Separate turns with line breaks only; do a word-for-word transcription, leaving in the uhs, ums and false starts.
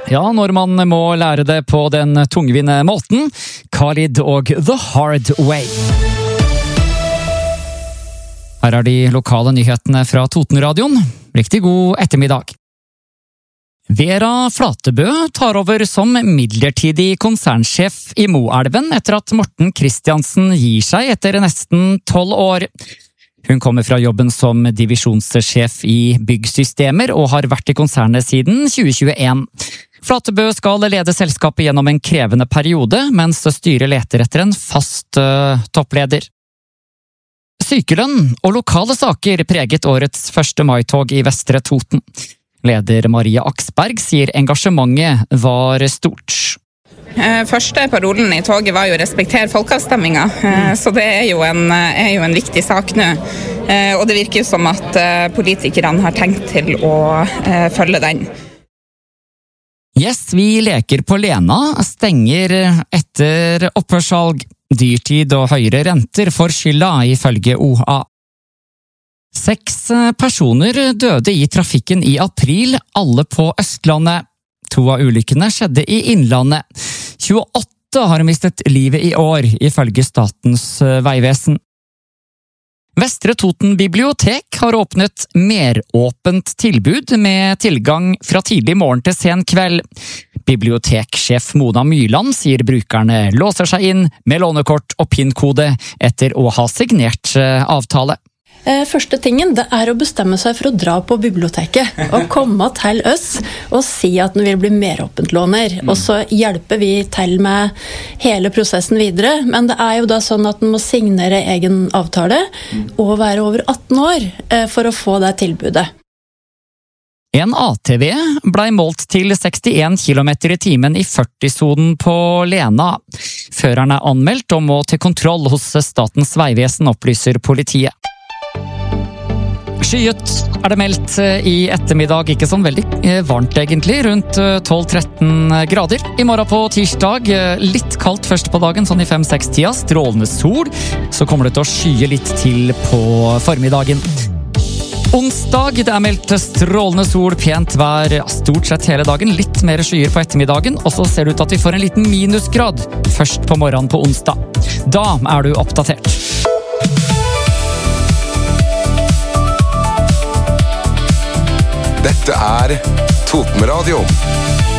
Ja, når man må lære det på den tungvinne måten. Khalid og The Hard Way. Her er de lokale nyhetene fra Totenradioen. Riktig god ettermiddag. Vera Flatebø tar over som midlertidig konsernsjef i Moelven etter at Morten Kristiansen gir seg etter nesten tolv år. Hun kommer fra jobben som divisjonssjef i byggsystemer og har vært i konsernet siden tjue tjueen. Flatebø skal lede selskapet gjennom en krevende periode, mens styret leter etter en fast uh, toppleder. Sykelønn og lokale saker preget årets første maitog i Vestre Toten. Leder Maria Aksberg sier engasjementet var stort.
Første parolen i toget var jo respekter folkeavstemminga, så det er jo en, er jo en viktig sak nå. Og det virker jo som at politikerne har tenkt til å følge den.
Yes, vi leker på Lena, stenger etter opphørssalg. Dyrtid og høyere renter får skylda, ifølge O A. Seks personer døde i trafikken i april, alle på Østlandet. To av ulykkene skjedde i Innlandet. tjueåtte har mistet livet i år, ifølge Statens vegvesen. Vestre Toten bibliotek har åpnet meråpent tilbud med tilgang fra tidlig morgen til sen kveld. Biblioteksjef Mona Myland sier brukerne låser seg inn med lånekort og PIN-kode etter å ha signert avtale.
Første tingen det er å bestemme seg for å dra på biblioteket og komme til oss og si at den vil bli meråpentlåner. Og så hjelper vi til med hele prosessen videre, men det er jo da sånn at den må signere egen avtale og være over atten år for å få det tilbudet.
En A T V ble målt til sekstien kilometer i timen i førti-sonen på Lena. Føreren er anmeldt og må til kontroll hos Statens vegvesen, opplyser politiet. Skyet er det meldt i ettermiddag, ikke sånn veldig varmt egentlig, rundt tolv til tretten grader. I morgen på tirsdag, litt kaldt først på dagen, sånn i fem-seks tida, strålende sol, så kommer det til å skye litt til på formiddagen. Onsdag, det er meldt strålende sol, pent vær, stort sett hele dagen, litt mer skyer på ettermiddagen, og så ser det ut at vi får en liten minusgrad først på morgenen på onsdag. Da er du oppdatert.
Dette er Totenradioen.